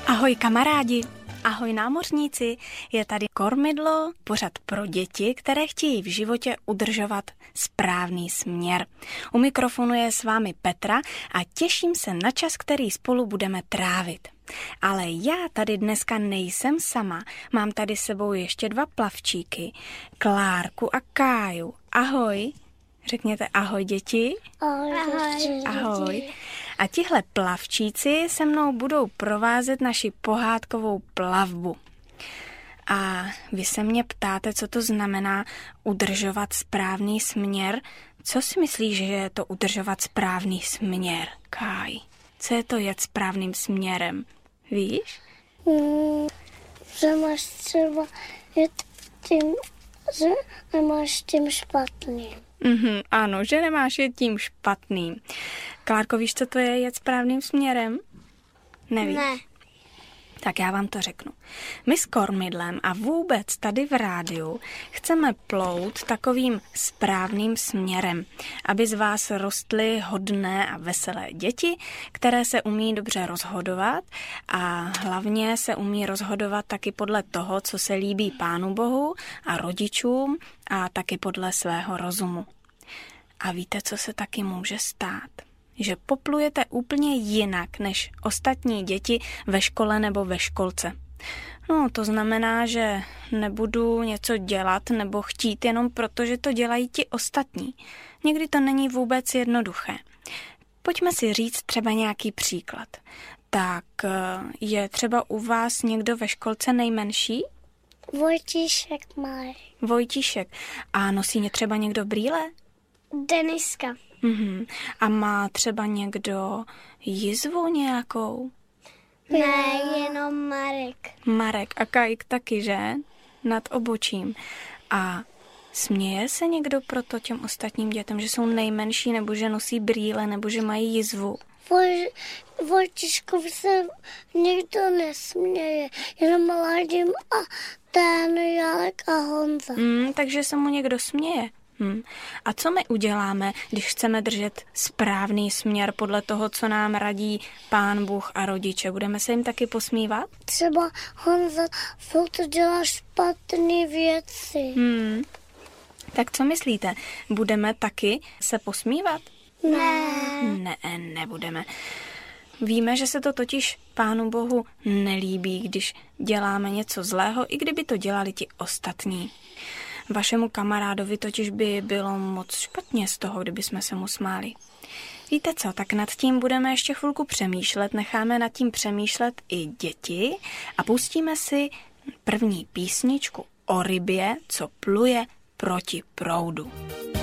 Ahoj kamarádi, ahoj námořníci, je tady Kormidlo, pořad pro děti, které chtějí v životě udržovat správný směr. U mikrofonu je s vámi Petra a těším se na čas, který spolu budeme trávit. Ale já tady dneska nejsem sama, mám tady s sebou ještě dva plavčíky, Klárku a Káju. Ahoj, řekněte ahoj děti. Ahoj. Ahoj. A tihle plavčíci se mnou budou provázet naši pohádkovou plavbu. A vy se mě ptáte, co to znamená udržovat správný směr. Co si myslíš, že je to udržovat správný směr, Káj? Co je to jet správným směrem? Víš? Že máš třeba jet tím, že nemáš tím špatným. Ano, že nemáš jet tím špatným. Klárko, víš, co to je jet správným směrem? Nevíš? Ne. Tak já vám to řeknu. My s Kormidlem a vůbec tady v rádiu chceme plout takovým správným směrem, aby z vás rostly hodné a veselé děti, které se umí dobře rozhodovat a hlavně se umí rozhodovat taky podle toho, co se líbí Pánu Bohu a rodičům a taky podle svého rozumu. A víte, co se taky může stát? Že poplujete úplně jinak než ostatní děti ve škole nebo ve školce. No, to znamená, že nebudu něco dělat nebo chtít jenom proto, že to dělají ti ostatní. Někdy to není vůbec jednoduché. Pojďme si říct třeba nějaký příklad. Tak je třeba u vás někdo ve školce nejmenší? Vojtíšek má. Vojtíšek. A nosí třeba někdo brýle? Deniska. A má třeba někdo jizvu nějakou? Ne, jenom Marek. Marek a Kajk taky, že? Nad obočím. A směje se někdo proto těm ostatním dětem, že jsou nejmenší, nebo že nosí brýle, nebo že mají jizvu? Vojtíškovi se nikdo nesměje, jenom Ládim a ten Jarek a Honza. Takže se mu někdo směje. A co my uděláme, když chceme držet správný směr podle toho, co nám radí Pán Bůh a rodiče? Budeme se jim taky posmívat? Třeba Honza furt dělá špatné věci. Tak co myslíte? Budeme taky se posmívat? Ne. Nebudeme. Víme, že se to totiž Pánu Bohu nelíbí, když děláme něco zlého, i kdyby to dělali ti ostatní. Vašemu kamarádovi totiž by bylo moc špatně z toho, kdyby jsme se mu smáli. Víte co, tak nad tím budeme ještě chvilku přemýšlet, necháme nad tím přemýšlet i děti a pustíme si první písničku o rybě, co pluje proti proudu.